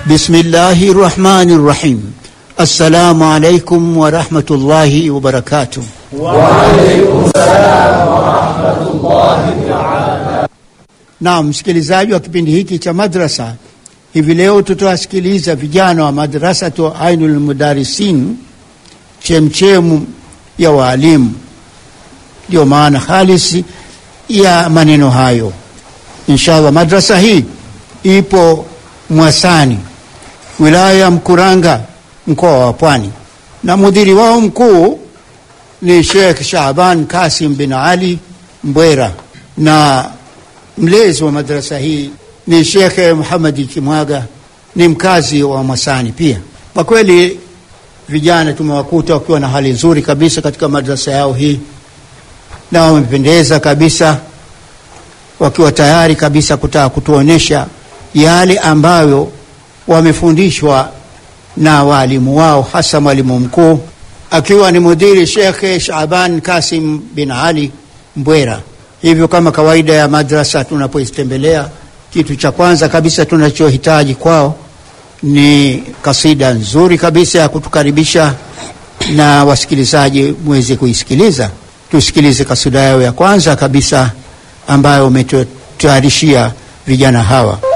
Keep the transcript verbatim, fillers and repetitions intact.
Bismillahir Rahmanir Rahim. Assalamu alaykum wa rahmatullahi wa barakatuh. Wa alaykum salam wa rahmatullahi ta'ala. Naam, msikilizaji wa kipindi hiki cha madrasa, hivi leo tutawasikiliza vijana wa madrasatu Ainul Mudarisin, chemchemu ya walimu. Ndio maana halisi ya maneno hayo. Inshallah, madrasa hii ipo Mwasani, wilaya ya Mkuranga, mkoa wa Pwani, na mudiri wao mkuu ni Sheikh Shaaban Kasim bin Ali Mbwera, na mlezi wa madrasa hii ni Sheikh Muhammad Kimwaga, ni mkazi wa Mwasani pia. Kwa kweli vijana tumewakuta wakiwa na hali nzuri kabisa katika madrasa yao hii, na wamependeza kabisa, wakiwa tayari kabisa kutaka kutuonesha yale ambayo wamefundishwa na walimu wao, hasa mwalimu mkuu akiwa ni mudiri Sheikh Shaaban Kasim bin Ali Mbwera. Hivyo kama kawaida ya madrasa, tunapoistembelea, kitu cha kwanza kabisa tunachohitaji kwao ni kasida nzuri kabisa ya kutukaribisha, na wasikilizaji muweze kuisikiliza. Tusikilize kasida yao ya kwanza kabisa ambayo umetutayarishia vijana hawa.